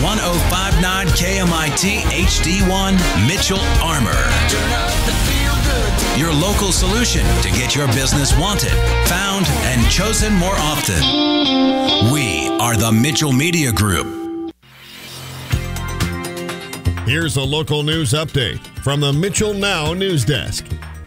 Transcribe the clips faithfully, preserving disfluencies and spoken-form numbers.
one oh five point nine K M I T H D one, Mitchell Armor. Your local solution to get your business wanted, found, and chosen more often. We are the Mitchell Media Group. Here's a local news update from the Mitchell Now News Desk.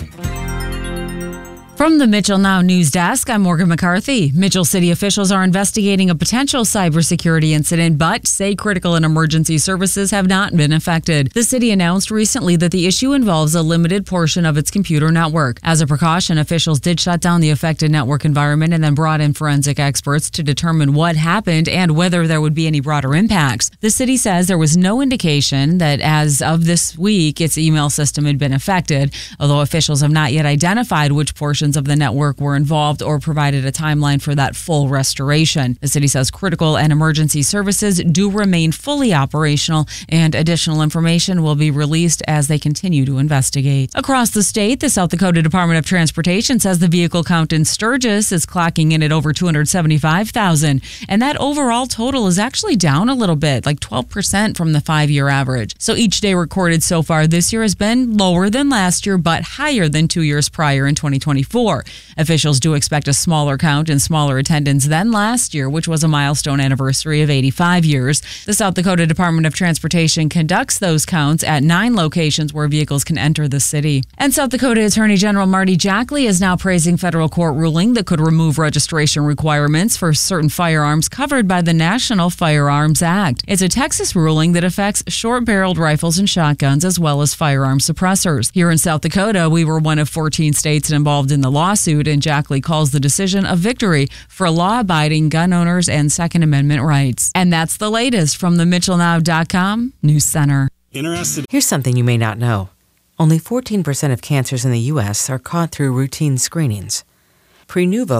From the Mitchell Now News Desk, I'm Morgan McCarthy. Mitchell City officials are investigating a potential cybersecurity incident, but say critical and emergency services have not been affected. The city announced recently that the issue involves a limited portion of its computer network. As a precaution, officials did shut down the affected network environment and then brought in forensic experts to determine what happened and whether there would be any broader impacts. The city says there was no indication that as of this week, its email system had been affected, although officials have not yet identified which portions of the network were involved or provided a timeline for that full restoration. The city says critical and emergency services do remain fully operational, and additional information will be released as they continue to investigate. Across the state, the South Dakota Department of Transportation says the vehicle count in Sturgis is clocking in at over two hundred seventy-five thousand, and that overall total is actually down a little bit, like twelve percent from the five-year average. So each day recorded so far this year has been lower than last year, but higher than two years prior in twenty twenty-four. Officials do expect a smaller count and smaller attendance than last year, which was a milestone anniversary of eighty-five years. The South Dakota Department of Transportation conducts those counts at nine locations where vehicles can enter the city. And South Dakota Attorney General Marty Jackley is now praising federal court ruling that could remove registration requirements for certain firearms covered by the National Firearms Act. It's a Texas ruling that affects short-barreled rifles and shotguns as well as firearm suppressors. Here in South Dakota, we were one of fourteen states involved in the lawsuit, and Jackley calls the decision a victory for law-abiding gun owners and Second Amendment rights. And that's the latest from the Mitchell Now dot com News Center. Interested. Here's something you may not know. Only fourteen percent of cancers in the U S are caught through routine screenings. Prenuvo